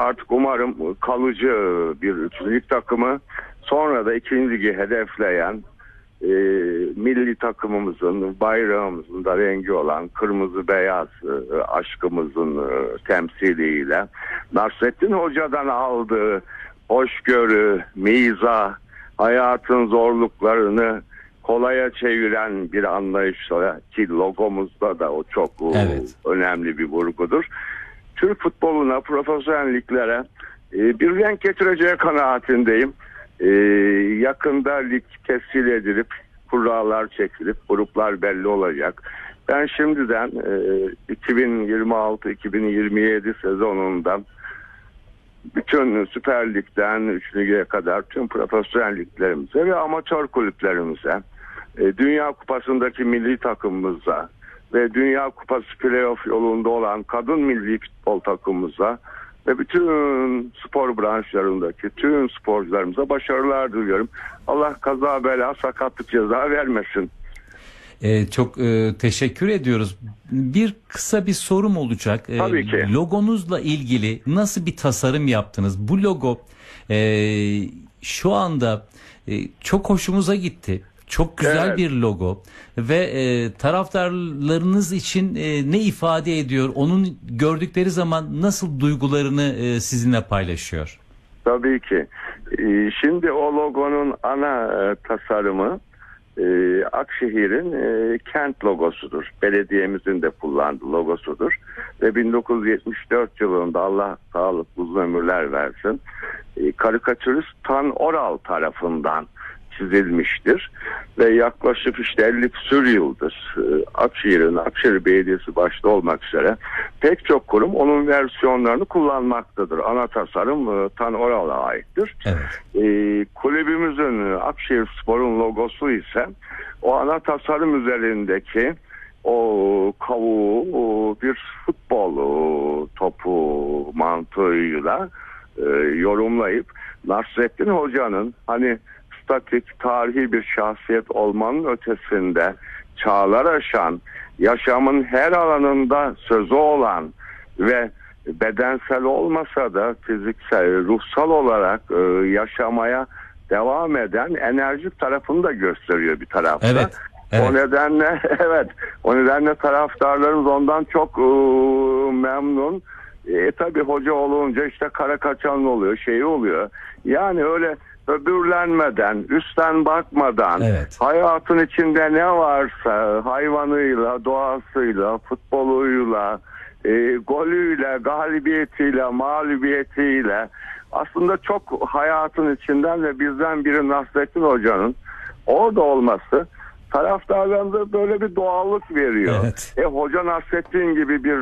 artık umarım kalıcı bir 3. lig takımı, sonra da 2. ligi hedefleyen milli takımımızın, bayrağımızın da rengi olan kırmızı beyaz aşkımızın temsiliyle Nasrettin Hoca'dan aldığı hoşgörü, mizah, hayatın zorluklarını kolaya çeviren bir anlayışla, ki logomuzda da o çok önemli bir vurgudur. Türk futboluna, profesyonelliklere bir renk getireceği kanaatindeyim. Yakında lig tescil edilip kurallar çekilip gruplar belli olacak. Ben şimdiden 2026-2027 sezonundan bütün Süper Lig'den 3. lige kadar tüm profesyonel liglerimize ve amatör kulüplerimize, Dünya Kupası'ndaki milli takımımıza ve Dünya Kupası playoff yolunda olan kadın milli futbol takımımıza ve bütün spor branşlarındaki tüm sporcularımıza başarılar diliyorum. Allah kaza bela sakatlık ceza vermesin. Çok teşekkür ediyoruz. Kısa bir sorum olacak. Tabii ki. Logonuzla ilgili nasıl bir tasarım yaptınız? Bu logo şu anda çok hoşumuza gitti. Çok güzel bir logo ve taraftarlarınız için ne ifade ediyor? Onun gördükleri zaman nasıl duygularını sizinle paylaşıyor? Tabii ki. Şimdi o logonun ana tasarımı Akşehir'in kent logosudur. Belediyemizin de kullandığı logosudur. Ve 1974 yılında, Allah sağlık uzun ömürler versin, karikatürist Tan Oral tarafından çizilmiştir. Ve yaklaşık 50 küsur yıldır Akşehir Belediyesi başta olmak üzere pek çok kurum onun versiyonlarını kullanmaktadır. Ana tasarım Tan Oral'a aittir. Evet. Kulübümüzün, Akşehirspor'un logosu ise o ana tasarım üzerindeki o kavuğu bir futbol topu mantığıyla yorumlayıp Nasrettin Hoca'nın hani statik, tarihi bir şahsiyet olmanın ötesinde çağlar aşan, yaşamın her alanında sözü olan ve bedensel olmasa da fiziksel, ruhsal olarak yaşamaya devam eden enerjik tarafını da gösteriyor bir tarafta. Evet. O nedenle taraftarlarımız ondan çok memnun. Tabii hoca olunca işte kara kaçan oluyor, oluyor. Yani öyle böbürlenmeden, üstten bakmadan, hayatın içinde ne varsa hayvanıyla, doğasıyla, futboluyla, golüyle, galibiyetiyle, mağlubiyetiyle, aslında çok hayatın içinden ve bizden biri Nasrettin Hoca'nın orada olması taraftarlarımıza böyle bir doğallık veriyor. Evet. Hoca Nasrettin gibi bir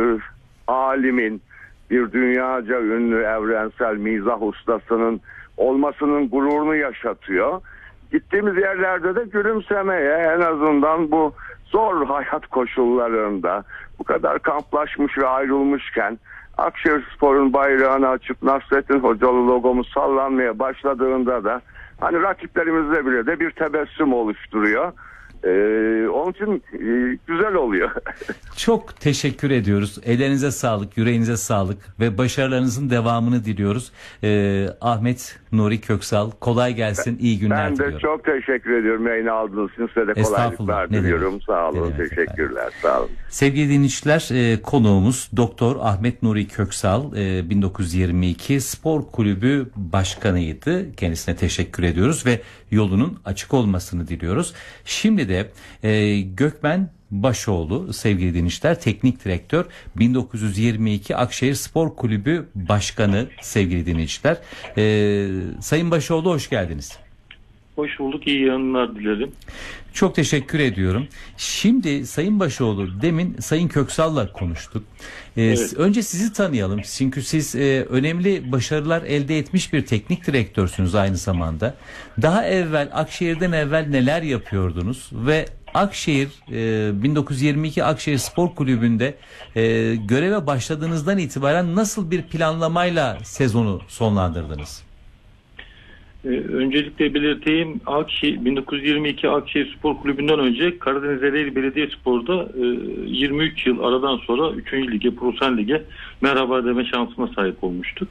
alimin, bir dünyaca ünlü evrensel mizah ustasının olmasının gururunu yaşatıyor. Gittiğimiz yerlerde de gülümsemeye, en azından bu zor hayat koşullarında bu kadar kamplaşmış ve ayrılmışken Akşehirspor'un bayrağını açıp Nasrettin Hocalı logomuz sallanmaya başladığında da hani rakiplerimizle bile de bir tebessüm oluşturuyor. Onun için güzel oluyor. Çok teşekkür ediyoruz. Ellerinize sağlık, yüreğinize sağlık ve başarılarınızın devamını diliyoruz. Ahmet Nuri Köksal, kolay gelsin, iyi günler diliyorum. Ben de çok teşekkür ediyorum yayını aldığınız için. Size de kolaylıklar diliyorum. Sağ olun, teşekkürler. Sağ olun. Sevgili dinleyiciler, konuğumuz Doktor Ahmet Nuri Köksal, 1922 Spor Kulübü Başkanıydı. Kendisine teşekkür ediyoruz ve yolunun açık olmasını diliyoruz. Şimdi de Gökmen Başoğlu, sevgili dinleyiciler, teknik direktör, 1922 Akşehir Spor Kulübü Başkanı, sevgili dinleyiciler. Sayın Başoğlu, hoş geldiniz. Hoş bulduk, iyi yayınlar dilerim. Çok teşekkür ediyorum. Şimdi Sayın Başoğlu, demin Sayın Köksal'la konuştuk. Önce sizi tanıyalım. Çünkü siz önemli başarılar elde etmiş bir teknik direktörsünüz aynı zamanda. Daha evvel, Akşehir'den evvel neler yapıyordunuz ve Akşehir 1922 Akşehir Spor Kulübü'nde göreve başladığınızdan itibaren nasıl bir planlamayla sezonu sonlandırdınız? Öncelikle belirteyim, 1922 Akşehir Spor Kulübü'nden önce Karadeniz Ereğli Belediyespor'da 23 yıl aradan sonra 3. lige, Profesyonel Lige merhaba deme şansına sahip olmuştuk.